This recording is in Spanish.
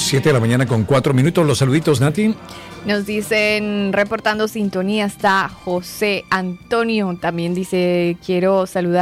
7 de la mañana con 4 minutos. Los saluditos, Nati. Nos dicen, reportando sintonía, está José Antonio. También dice, quiero saludar